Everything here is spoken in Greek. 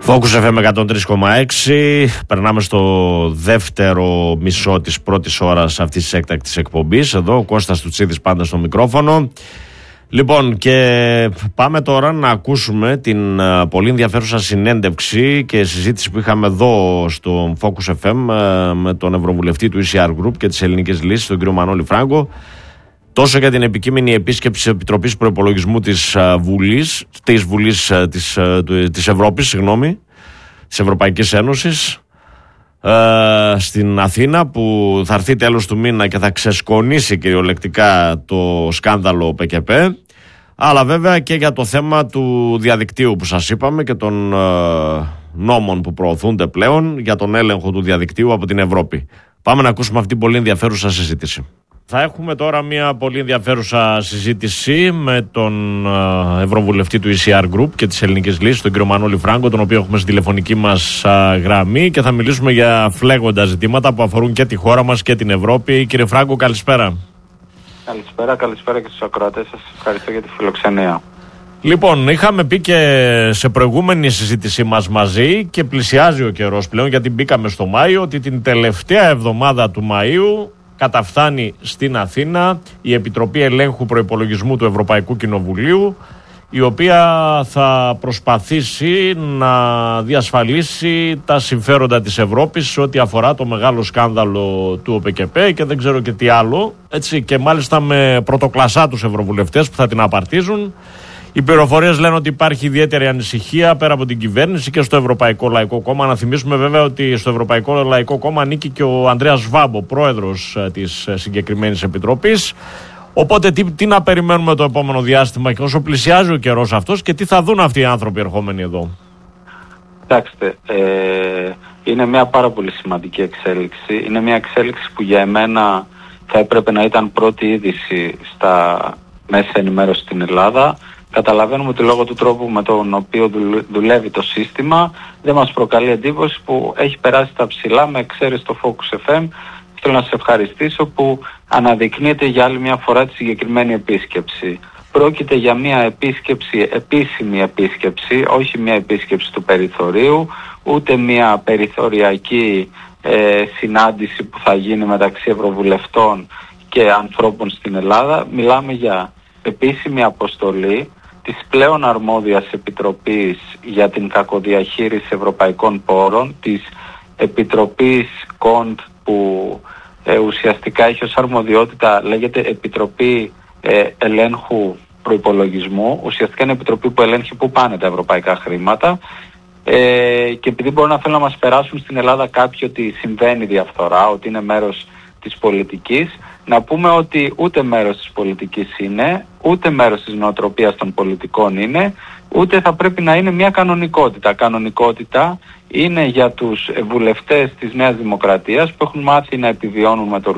Focus FM 103,6. Περνάμε στο δεύτερο μισό της πρώτης ώρας αυτής της έκτακτης εκπομπής. Εδώ ο Κώστας Τουτσίδης πάντα στο μικρόφωνο. Λοιπόν, και πάμε τώρα να ακούσουμε την πολύ ενδιαφέρουσα συνέντευξη και συζήτηση που είχαμε εδώ στο Focus FM με τον Ευρωβουλευτή του ECR Group και της Ελληνικής Λύσης, τον κύριο Μανώλη Φράγκο, τόσο για την επικείμενη επίσκεψη της Επιτροπής Προϋπολογισμού της Βουλής της Ευρώπης, της Ευρωπαϊκής Ένωσης, στην Αθήνα, που θα έρθει τέλος του μήνα και θα ξεσκονίσει κυριολεκτικά το σκάνδαλο ΠΚΠ, αλλά βέβαια και για το θέμα του διαδικτύου που σας είπαμε και των νόμων που προωθούνται πλέον για τον έλεγχο του διαδικτύου από την Ευρώπη. Πάμε να ακούσουμε αυτή την πολύ ενδιαφέρουσα συζήτηση. Θα έχουμε τώρα μια πολύ ενδιαφέρουσα συζήτηση με τον Ευρωβουλευτή του ECR Group και της Ελληνικής Λύσης, τον κύριο Μανώλη Φράγκο, τον οποίο έχουμε στη τηλεφωνική μας γραμμή, και θα μιλήσουμε για φλέγοντα ζητήματα που αφορούν και τη χώρα μας και την Ευρώπη. Κύριε Φράγκο, καλησπέρα. Καλησπέρα και στους ακροατές σας. Ευχαριστώ για τη φιλοξενία. Λοιπόν, είχαμε πει και σε προηγούμενη συζήτησή μας μαζί, και πλησιάζει ο καιρός πλέον, γιατί μπήκαμε στο Μάιο, ότι την τελευταία εβδομάδα του Μαΐου καταφθάνει στην Αθήνα η Επιτροπή Ελέγχου Προϋπολογισμού του Ευρωπαϊκού Κοινοβουλίου, η οποία θα προσπαθήσει να διασφαλίσει τα συμφέροντα της Ευρώπης σε ό,τι αφορά το μεγάλο σκάνδαλο του ΟΠΚΠ και δεν ξέρω και τι άλλο, έτσι, και μάλιστα με πρωτοκλασσά τους ευρωβουλευτές που θα την απαρτίζουν. Οι πληροφορίες λένε ότι υπάρχει ιδιαίτερη ανησυχία πέρα από την κυβέρνηση και στο Ευρωπαϊκό Λαϊκό Κόμμα. Να θυμίσουμε βέβαια ότι στο Ευρωπαϊκό Λαϊκό Κόμμα ανήκει και ο Ανδρέας Σβάμπο, πρόεδρος της συγκεκριμένης επιτροπής. Οπότε τι να περιμένουμε το επόμενο διάστημα και όσο πλησιάζει ο καιρός αυτός, και τι θα δουν αυτοί οι άνθρωποι ερχόμενοι εδώ? Κοιτάξτε, είναι μια πάρα πολύ σημαντική εξέλιξη. Είναι μια εξέλιξη που για εμένα θα έπρεπε να ήταν πρώτη είδηση στα μέσα ενημέρωση στην Ελλάδα. Καταλαβαίνουμε ότι λόγω του τρόπου με τον οποίο δουλεύει το σύστημα δεν μας προκαλεί εντύπωση που έχει περάσει τα ψηλά, με εξαίρεση το Focus FM. Θέλω να σας ευχαριστήσω που αναδεικνύεται για άλλη μια φορά τη συγκεκριμένη επίσκεψη. Πρόκειται για μια επίσκεψη, επίσημη επίσκεψη, όχι μια επίσκεψη του περιθωρίου, ούτε μια περιθωριακή συνάντηση που θα γίνει μεταξύ ευρωβουλευτών και ανθρώπων στην Ελλάδα. Μιλάμε για επίσημη αποστολή της πλέον αρμόδιας Επιτροπής για την κακοδιαχείριση ευρωπαϊκών πόρων, της Επιτροπής ΚΟΝΤ, που ουσιαστικά έχει ως αρμοδιότητα, λέγεται Επιτροπή Ελέγχου Προϋπολογισμού. Ουσιαστικά είναι Επιτροπή που ελέγχει πού πάνε τα ευρωπαϊκά χρήματα, και επειδή μπορεί να θέλουν να μας περάσουν στην Ελλάδα κάποιοι ότι συμβαίνει διαφθορά, ότι είναι μέρος της πολιτικής, να πούμε ότι ούτε μέρος της πολιτικής είναι, ούτε μέρος της νοοτροπίας των πολιτικών είναι, ούτε θα πρέπει να είναι μια κανονικότητα. Κανονικότητα είναι για τους βουλευτές της Νέας Δημοκρατίας που έχουν μάθει να επιβιώνουν με το